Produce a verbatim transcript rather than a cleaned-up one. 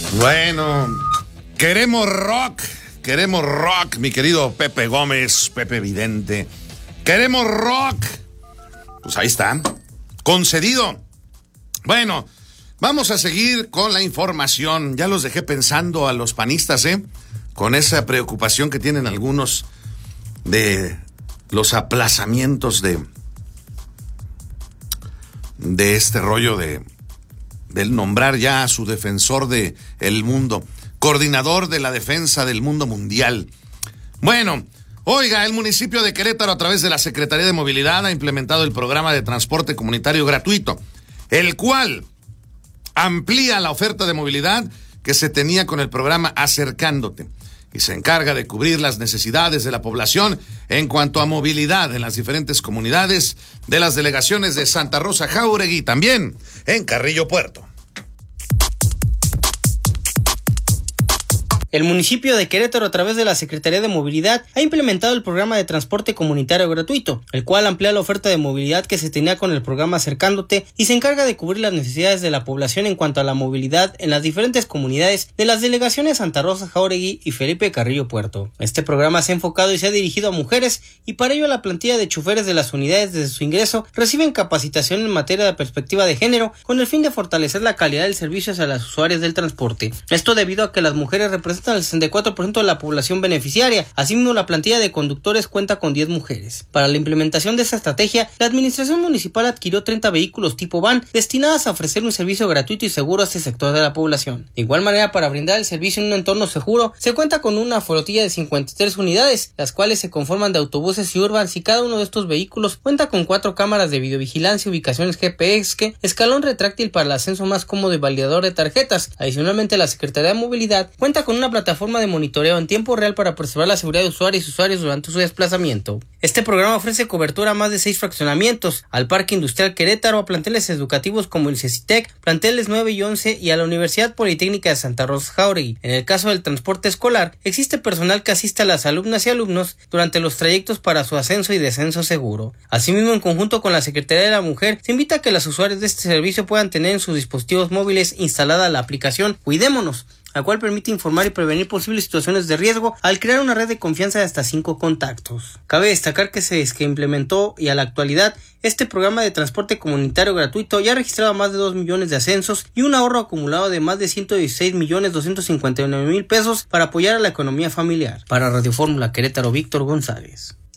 Bueno, queremos rock, queremos rock, mi querido Pepe Gómez, Pepe Vidente. Queremos rock. Pues ahí está, concedido. Bueno, vamos a seguir con la información. Ya los dejé pensando a los panistas, ¿eh? Con esa preocupación que tienen algunos de los aplazamientos de, de este rollo de del nombrar ya a su defensor de el mundo, coordinador de la defensa del mundo mundial. Bueno, oiga, el municipio de Querétaro, a través de la Secretaría de Movilidad, ha implementado el programa de transporte comunitario gratuito, el cual amplía la oferta de movilidad que se tenía con el programa Acercándote y se encarga de cubrir las necesidades de la población en cuanto a movilidad en las diferentes comunidades de las delegaciones de Santa Rosa, Jáuregui y también en Carrillo Puerto. El municipio de Querétaro, a través de la Secretaría de Movilidad, ha implementado el programa de transporte comunitario gratuito, el cual amplía la oferta de movilidad que se tenía con el programa Acercándote y se encarga de cubrir las necesidades de la población en cuanto a la movilidad en las diferentes comunidades de las delegaciones Santa Rosa, Jáuregui y Felipe Carrillo Puerto. Este programa se ha enfocado y se ha dirigido a mujeres y para ello la plantilla de choferes de las unidades desde su ingreso reciben capacitación en materia de perspectiva de género con el fin de fortalecer la calidad del servicio hacia las usuarias del transporte. Esto debido a que las mujeres representan al sesenta y cuatro por ciento de la población beneficiaria. Asimismo, la plantilla de conductores cuenta con diez mujeres. Para la implementación de esta estrategia, la administración municipal adquirió treinta vehículos tipo van destinadas a ofrecer un servicio gratuito y seguro a este sector de la población. De igual manera, para brindar el servicio en un entorno seguro, se cuenta con una flotilla de cincuenta y tres unidades, las cuales se conforman de autobuses y urbans, y cada uno de estos vehículos cuenta con cuatro cámaras de videovigilancia, ubicaciones G P S, escalón retráctil para el ascenso más cómodo y validador de tarjetas. Adicionalmente, la Secretaría de Movilidad cuenta con una plataforma de monitoreo en tiempo real para preservar la seguridad de usuarios y usuarios durante su desplazamiento. Este programa ofrece cobertura a más de seis fraccionamientos, al Parque Industrial Querétaro, a planteles educativos como el CECITEC, planteles nueve y once y a la Universidad Politécnica de Santa Rosa, Jáuregui. En el caso del transporte escolar, existe personal que asiste a las alumnas y alumnos durante los trayectos para su ascenso y descenso seguro. Asimismo, en conjunto con la Secretaría de la Mujer, se invita a que las usuarias de este servicio puedan tener en sus dispositivos móviles instalada la aplicación Cuidémonos, la cual permite informar y prevenir posibles situaciones de riesgo al crear una red de confianza de hasta cinco contactos. Cabe destacar que se desde que implementó y a la actualidad este programa de transporte comunitario gratuito ya ha registrado más de dos millones de ascensos y un ahorro acumulado de más de ciento dieciséis millones doscientos cincuenta y nueve mil pesos para apoyar a la economía familiar. Para Radio Fórmula Querétaro, Víctor González.